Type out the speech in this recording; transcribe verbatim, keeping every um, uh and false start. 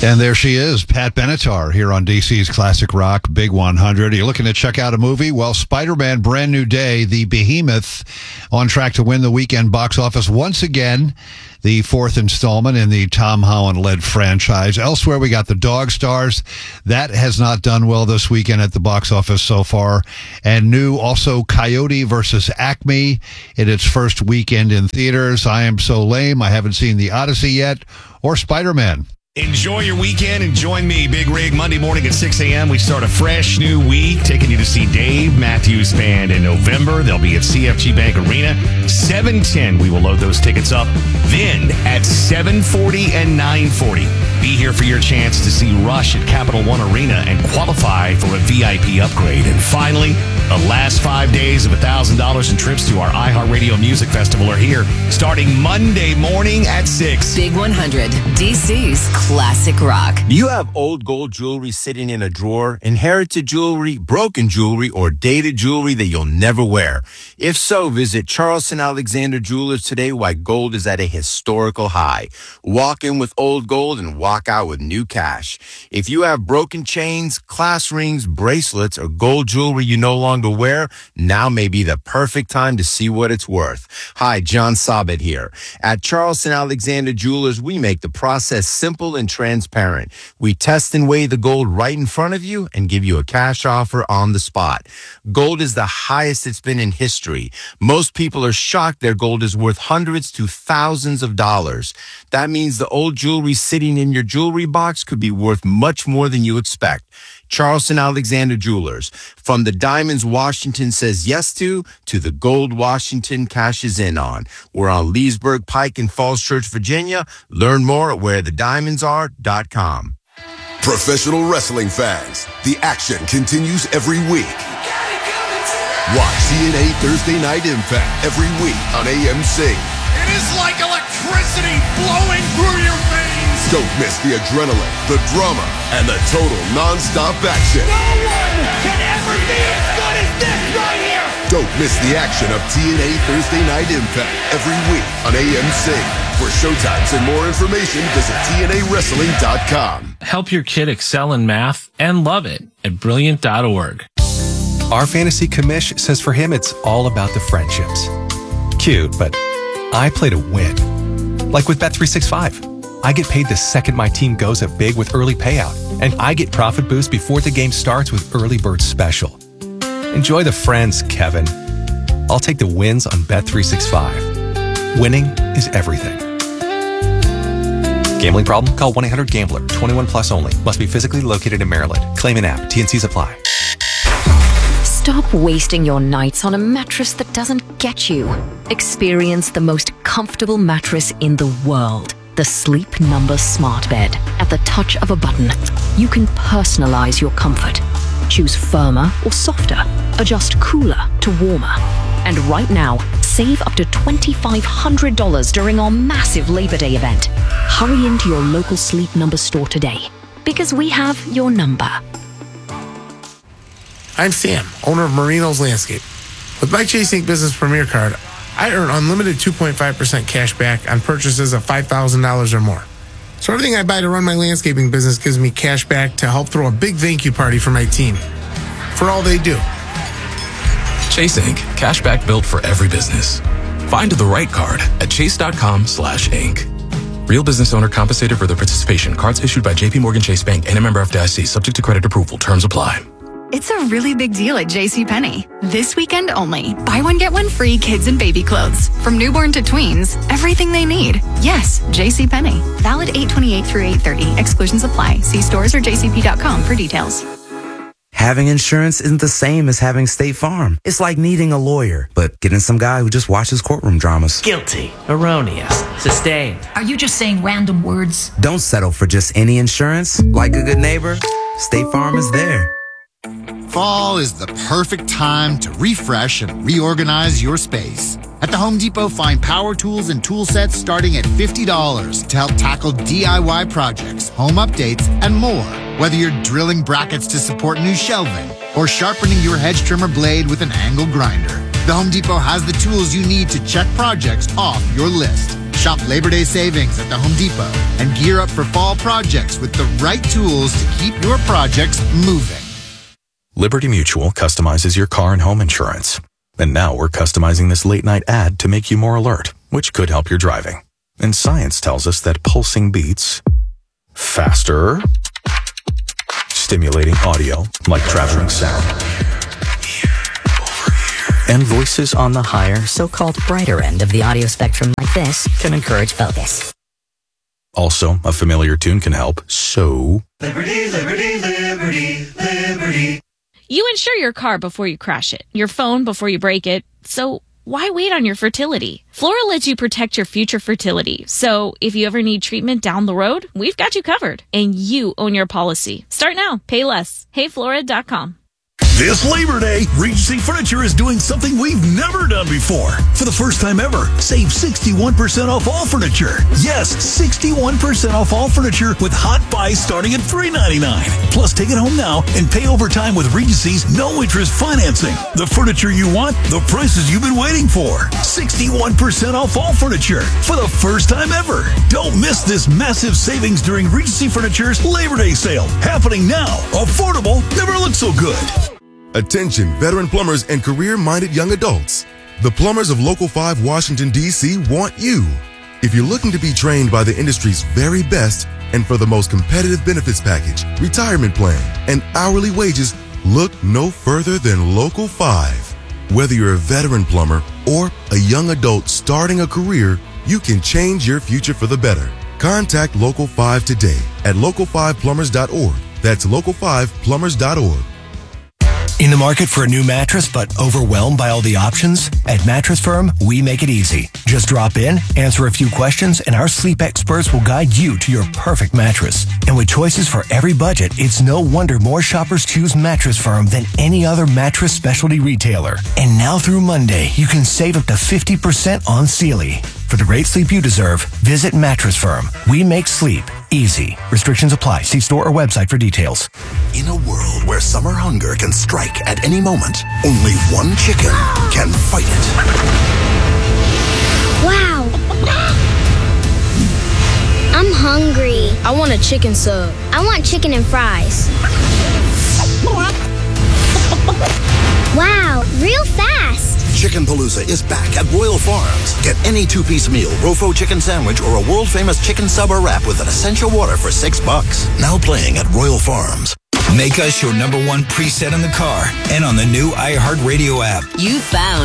And there she is, Pat Benatar, here on D C's Classic Rock Big one hundred. Are you looking to check out a movie? Well, Spider-Man Brand New Day, the behemoth, on track to win the weekend box office once again. The fourth installment in the Tom Holland-led franchise. Elsewhere, we got The Dog Stars. That has not done well this weekend at the box office so far. And new also Coyote versus Acme in its first weekend in theaters. I Am So Lame. I haven't seen The Odyssey yet, or Spider-Man. Enjoy your weekend and join me, Big Rig, Monday morning at six a.m. We start a fresh new week, taking you to see Dave Matthews Band in November. They'll be at C F G Bank Arena. seven ten, we will load those tickets up. Then at seven forty and nine forty, be here for your chance to see Rush at Capital One Arena and qualify for a V I P upgrade. And finally, the last five days of one thousand dollars in trips to our iHeartRadio Music Festival are here, starting Monday morning at six. Big one hundred, D C's Classic Rock. Do you have old gold jewelry sitting in a drawer, inherited jewelry, broken jewelry, or dated jewelry that you'll never wear? If so, visit Charleston Alexander Jewelers today, why gold is at a historical high. Walk in with old gold and walk out with new cash. If you have broken chains, class rings, bracelets, or gold jewelry you no longer wear, now may be the perfect time to see what it's worth. Hi, John Sabat here. At Charleston Alexander Jewelers, we make the process simple and transparent. We test and weigh the gold right in front of you and give you a cash offer on the spot. Gold is the highest it's been in history. Most people are shocked their gold is worth hundreds to thousands of dollars. That means the old jewelry sitting in your jewelry box could be worth much more than you expect. Charleston Alexander Jewelers. From the diamonds Washington says yes to, to the gold Washington cashes in on. We're on Leesburg Pike in Falls Church, Virginia. Learn more at where the diamonds are dot com. Professional wrestling fans, the action continues every week. Watch T N A Thursday Night Impact every week on A M C. It is like electricity flowing through your veins. Don't miss the adrenaline, the drama, and the total non-stop action. No one can ever be as good as this right here. Don't miss the action of T N A Thursday Night Impact every week on A M C. For showtimes and more information, visit T N A wrestling dot com. Help your kid excel in math and love it at brilliant dot org. Our fantasy commish says for him it's all about the friendships. Cute, but I play to win. Like with Bet three sixty-five. I get paid the second my team goes up big with early payout, and I get profit boost before the game starts with Early Bird Special. Enjoy the friends, Kevin. I'll take the wins on Bet three sixty-five. Winning is everything. Gambling problem? Call one eight hundred gambler. twenty-one plus only. Must be physically located in Maryland. Claim an app. T N Cs apply. Stop wasting your nights on a mattress that doesn't get you. Experience the most comfortable mattress in the world. The Sleep Number Smart Bed. At the touch of a button, you can personalize your comfort. Choose firmer or softer. Adjust cooler to warmer. And right now, save up to two thousand five hundred dollars during our massive Labor Day event. Hurry into your local Sleep Number store today, because we have your number. I'm Sam, owner of Marino's Landscape. With my Chase Incorporated. Business Premier Card, I earn unlimited two point five percent cash back on purchases of five thousand dollars or more. So everything I buy to run my landscaping business gives me cash back to help throw a big thank you party for my team. For all they do. Chase Incorporated. Cash back built for every business. Find the right card at chase.com slash Inc. Real business owner compensated for their participation. Cards issued by J P Morgan Chase Bank and a member F D I C. Subject to credit approval. Terms apply. It's a really big deal at JCPenney. This weekend only. Buy one, get one free kids and baby clothes. From newborn to tweens, everything they need. Yes, JCPenney. Valid eight twenty-eight through eight thirty. Exclusions apply. See stores or j c p dot com for details. Having insurance isn't the same as having State Farm. It's like needing a lawyer, but getting some guy who just watches courtroom dramas. Guilty, erroneous, sustained. Are you just saying random words? Don't settle for just any insurance. Like a good neighbor, State Farm is there. Fall is the perfect time to refresh and reorganize your space. At the Home Depot, find power tools and tool sets starting at fifty dollars to help tackle D I Y projects, home updates, and more. Whether you're drilling brackets to support new shelving or sharpening your hedge trimmer blade with an angle grinder, the Home Depot has the tools you need to check projects off your list. Shop Labor Day savings at the Home Depot and gear up for fall projects with the right tools to keep your projects moving. Liberty Mutual customizes your car and home insurance. And now we're customizing this late-night ad to make you more alert, which could help your driving. And science tells us that pulsing beats faster, stimulating audio like traveling sound, and voices on the higher, so-called brighter end of the audio spectrum like this can encourage focus. Also, a familiar tune can help, so... Liberty, liberty, liberty, liberty. You insure your car before you crash it, your phone before you break it, so why wait on your fertility? Flora lets you protect your future fertility, so if you ever need treatment down the road, we've got you covered, and you own your policy. Start now. Pay less. hey flora dot com. This Labor Day, Regency Furniture is doing something we've never done before. For the first time ever, save sixty-one percent off all furniture. Yes, sixty-one percent off all furniture with hot buys starting at three ninety-nine. Plus, take it home now and pay over time with Regency's no-interest financing. The furniture you want, the prices you've been waiting for. sixty-one percent off all furniture for the first time ever. Don't miss this massive savings during Regency Furniture's Labor Day sale. Happening now. Affordable never looked so good. Attention, veteran plumbers and career-minded young adults. The plumbers of Local five Washington, D C want you. If you're looking to be trained by the industry's very best and for the most competitive benefits package, retirement plan, and hourly wages, look no further than Local five. Whether you're a veteran plumber or a young adult starting a career, you can change your future for the better. Contact Local five today at local five plumbers dot org. That's local five plumbers dot org. In the market for a new mattress but overwhelmed by all the options? At Mattress Firm, we make it easy. Just drop in, answer a few questions, and our sleep experts will guide you to your perfect mattress. And with choices for every budget, it's no wonder more shoppers choose Mattress Firm than any other mattress specialty retailer. And now through Monday, you can save up to fifty percent on Sealy. For the great sleep you deserve, visit Mattress Firm. We make sleep easy. Restrictions apply. See store or website for details. In a world where summer hunger can strike at any moment, only one chicken can fight it. Wow. I'm hungry. I want a chicken sub. I want chicken and fries. Wow, real fast. Chicken Palooza is back at Royal Farms. Get any two-piece meal, Rofo chicken sandwich, or a world-famous chicken sub or wrap with an essential water for six bucks. Now playing at Royal Farms. Make us your number one preset in the car and on the new iHeartRadio app. You found